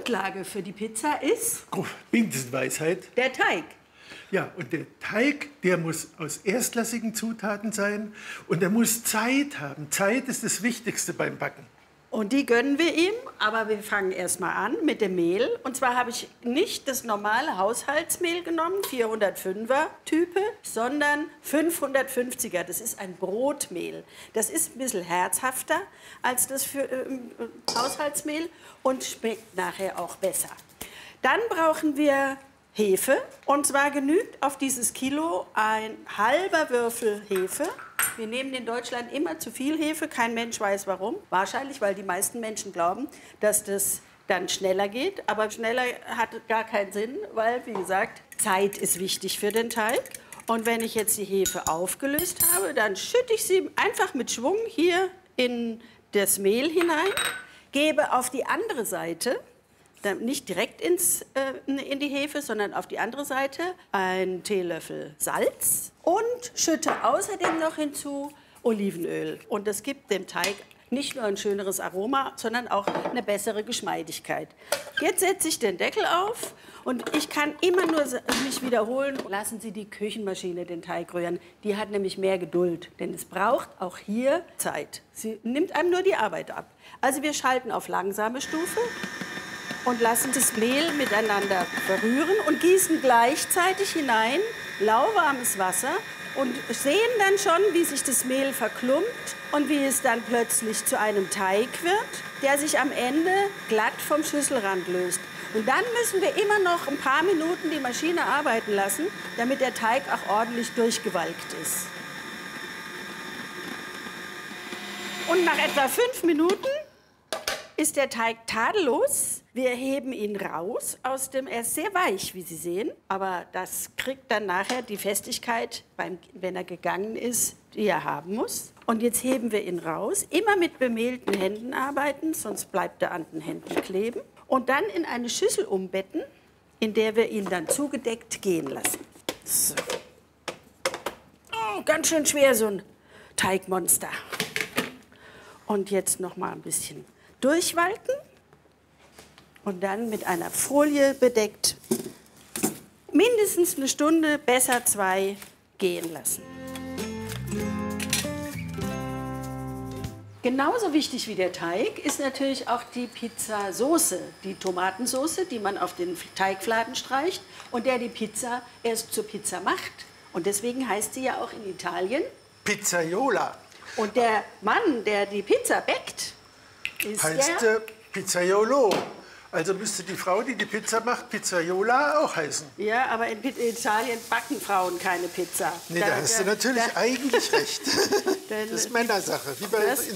Grundlage für die Pizza ist Binsenweisheit. der Teig. Ja, und der Teig, der muss aus erstklassigen Zutaten sein und er muss Zeit haben. Zeit ist das Wichtigste beim Backen. Und die gönnen wir ihm, aber wir fangen erst mal an mit dem Mehl. Und zwar habe ich nicht das normale Haushaltsmehl genommen, 405er Type, sondern 550er. Das ist ein Brotmehl. Das ist ein bisschen herzhafter als das für Haushaltsmehl und schmeckt nachher auch besser. Dann brauchen wir Hefe. Und zwar genügt auf dieses Kilo ein halber Würfel Hefe. Wir nehmen in Deutschland immer zu viel Hefe. Kein Mensch weiß warum. Wahrscheinlich, weil die meisten Menschen glauben, dass das dann schneller geht. Aber schneller hat gar keinen Sinn, weil, wie gesagt, Zeit ist wichtig für den Teig. Und wenn ich jetzt die Hefe aufgelöst habe, dann schütte ich sie einfach mit Schwung hier in das Mehl hinein, gebe auf die andere Seite, nicht direkt in die Hefe, sondern auf die andere Seite einen Teelöffel Salz und schütte außerdem noch hinzu Olivenöl. Und das gibt dem Teig nicht nur ein schöneres Aroma, sondern auch eine bessere Geschmeidigkeit. Jetzt setze ich den Deckel auf und ich kann immer nur mich wiederholen. Lassen Sie die Küchenmaschine den Teig rühren. Die hat nämlich mehr Geduld, denn es braucht auch hier Zeit. Sie nimmt einem nur die Arbeit ab. Also wir schalten auf langsame Stufe und lassen das Mehl miteinander verrühren und gießen gleichzeitig hinein lauwarmes Wasser und sehen dann schon, wie sich das Mehl verklumpt und wie es dann plötzlich zu einem Teig wird, der sich am Ende glatt vom Schüsselrand löst. Und dann müssen wir immer noch ein paar Minuten die Maschine arbeiten lassen, damit der Teig auch ordentlich durchgewalkt ist. Und nach etwa 5 Minuten ist der Teig tadellos. Wir heben ihn raus aus dem, er ist sehr weich, wie Sie sehen, aber das kriegt dann nachher die Festigkeit, wenn er gegangen ist, die er haben muss. Und jetzt heben wir ihn raus, immer mit bemehlten Händen arbeiten, sonst bleibt er an den Händen kleben. Und dann in eine Schüssel umbetten, in der wir ihn dann zugedeckt gehen lassen. So. Oh, ganz schön schwer, so ein Teigmonster. Und jetzt noch mal ein bisschen durchwalken und dann mit einer Folie bedeckt mindestens eine Stunde, besser 2, gehen lassen. Genauso wichtig wie der Teig ist natürlich auch die Pizzasauce, die Tomatensoße, die man auf den Teigfladen streicht und der die Pizza erst zur Pizza macht. Und deswegen heißt sie ja auch in Italien Pizzaiola. Und der Mann, der die Pizza bäckt, heißt Pizzaiolo. Also müsste die Frau, die die Pizza macht, Pizzaiola auch heißen. Ja, aber in Italien backen Frauen keine Pizza. Nee, da hast du natürlich eigentlich recht. Das ist Männersache, wie bei